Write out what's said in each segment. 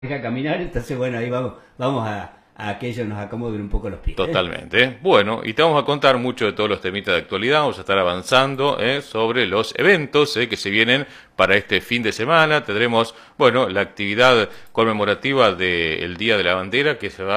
deja caminar, entonces bueno, ahí vamos a que ellos nos acomoden un poco los pies. Totalmente. Bueno, y te vamos a contar mucho de todos los temitas de actualidad. Vamos a estar avanzando sobre los eventos que se vienen para este fin de semana. Tendremos, bueno, la actividad conmemorativa del Día de la Bandera que se va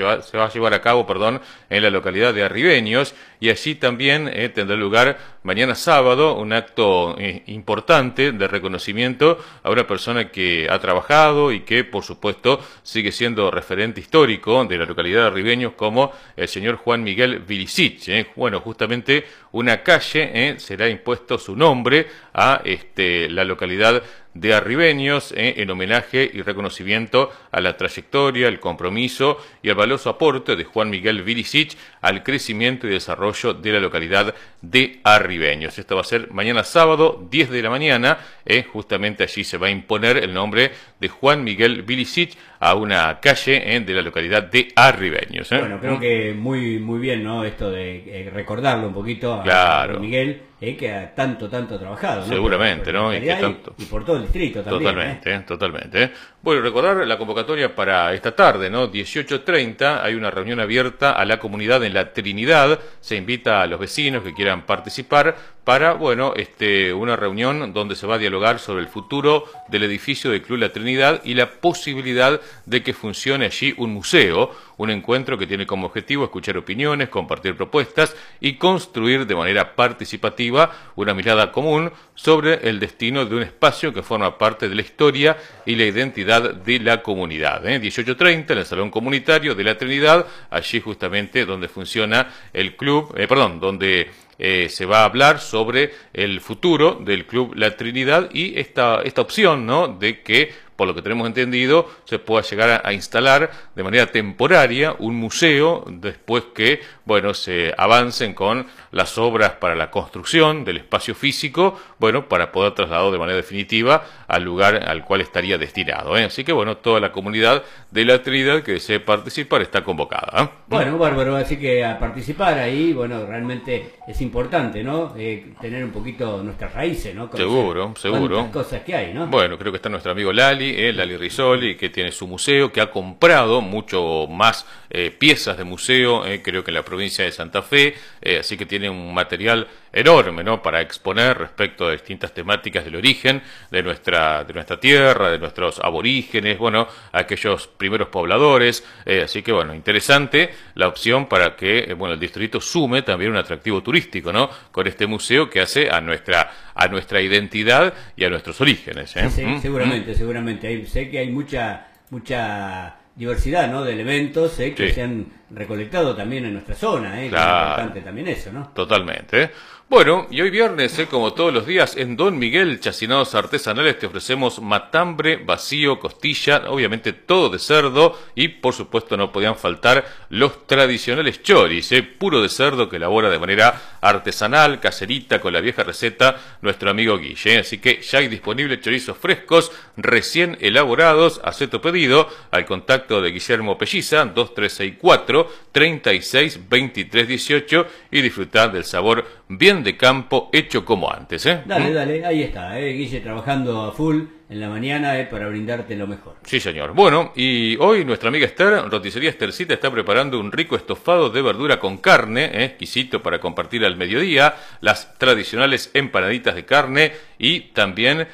a llevar a cabo, perdón, en la localidad de Arribeños. Y allí también tendrá lugar mañana sábado un acto importante de reconocimiento a una persona que ha trabajado y que, por supuesto, sigue siendo referente histórico de la localidad de Arribeños, como el señor Juan Miguel Vilicic. Bueno, justamente una calle será impuesto su nombre a la localidad de Arribeños en homenaje y reconocimiento a la trayectoria, el compromiso y el valioso aporte de Juan Miguel Vilicic al crecimiento y desarrollo de la localidad de Arribeños. Esto va a ser mañana sábado, 10 de la mañana. Justamente allí se va a imponer el nombre de Juan Miguel Vilicic a una calle de la localidad de Arribeños. Bueno, creo que muy bien, ¿no? Esto de recordarlo un poquito a Claro. Juan Miguel, que ha tanto ha trabajado, ¿no? Seguramente, por ¿no? la Y que localidad tanto. y por todo el distrito también. Totalmente, totalmente. Bueno, recordar la convocatoria para esta tarde, ¿no? 18:30, hay una reunión abierta a la comunidad en la Trinidad. Se invita a los vecinos que quieran participar para, bueno, una reunión donde se va a dialogar sobre el futuro del edificio del Club La Trinidad y la posibilidad de que funcione allí un museo, un encuentro que tiene como objetivo escuchar opiniones, compartir propuestas y construir de manera participativa una mirada común sobre el destino de un espacio que forma parte de la historia y la identidad de la comunidad. 18:30 en el Salón Comunitario de La Trinidad, allí justamente donde funciona el club, donde se va a hablar sobre el futuro del Club La Trinidad y esta opción, ¿no?, de que, por lo que tenemos entendido, se pueda llegar a instalar de manera temporaria un museo después que, bueno, se avancen con las obras para la construcción del espacio físico, bueno, para poder trasladarlo de manera definitiva al lugar al cual estaría destinado. Así que, bueno, toda la comunidad de La Trinidad que desee participar está convocada. Bueno, bárbaro, así que a participar ahí, bueno, realmente es importante, ¿no? Tener un poquito nuestras raíces, ¿no? Seguro. Cuántas cosas que hay, ¿no? Bueno, creo que está nuestro amigo Lali Rizzoli, que tiene su museo, que ha comprado mucho más piezas de museo, creo que en la provincia de Santa Fe, así que tiene un material enorme, ¿no?, para exponer respecto a distintas temáticas del origen de nuestra tierra, de nuestros aborígenes, bueno, aquellos primeros pobladores, así que bueno, interesante la opción para que el distrito sume también un atractivo turístico, ¿no?, con este museo que hace a nuestra identidad y a nuestros orígenes. Sí, seguramente. Sé que hay mucha diversidad, ¿no?, de elementos que se han recolectado también en nuestra zona, que Claro. es importante también eso, ¿no? Totalmente. Bueno, y hoy viernes, como todos los días, en Don Miguel Chacinados Artesanales te ofrecemos matambre, vacío, costilla, obviamente todo de cerdo y, por supuesto, no podían faltar los tradicionales choris, puro de cerdo que elabora de manera artesanal, caserita, con la vieja receta nuestro amigo Guille. Así que ya hay disponibles chorizos frescos, recién elaborados. Hacé tu pedido al contacto de Guillermo Pelliza, 2364 36 23 18 y disfrutar del sabor bien de campo hecho como antes. Dale, ahí está, Guille trabajando a full en la mañana para brindarte lo mejor. Sí, señor. Bueno, y hoy nuestra amiga Esther, Roticería Estercita, está preparando un rico estofado de verdura con carne, exquisito para compartir al mediodía, las tradicionales empanaditas de carne y también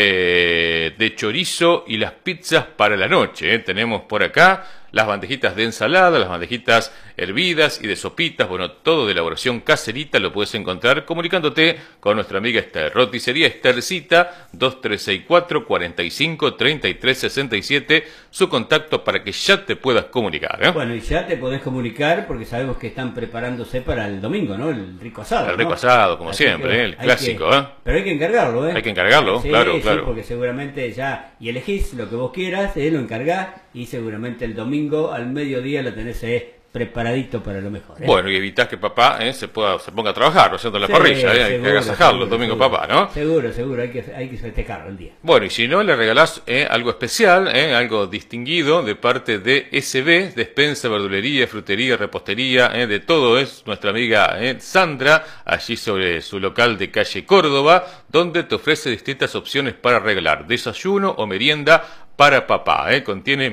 de chorizo y las pizzas para la noche. Tenemos por acá las bandejitas de ensalada, las bandejitas hervidas y de sopitas, bueno, todo de elaboración caserita, lo puedes encontrar comunicándote con nuestra amiga Esther. Roticería Estercita, 2364 45 33 67, su contacto para que ya te puedas comunicar. Bueno, y ya te podés comunicar porque sabemos que están preparándose para el domingo, ¿no? El rico asado. El rico asado, como Así siempre, que el clásico. Pero hay que encargarlo, Hay que encargarlo, sí, claro. Sí, porque seguramente ya, y elegís lo que vos quieras, lo encargás y seguramente el domingo al mediodía lo tenés preparadito para lo mejor. Bueno, y evitás que papá se ponga a trabajar, haciendo la parrilla, hay que agasajarlo el domingo papá, ¿no? Seguro, hay que festejarlo el día. Bueno, y si no, le regalás algo especial, algo distinguido de parte de SB, despensa, verdulería, frutería, repostería, de todo es nuestra amiga Sandra, allí sobre su local de calle Córdoba, donde te ofrece distintas opciones para regalar desayuno o merienda para papá. Contiene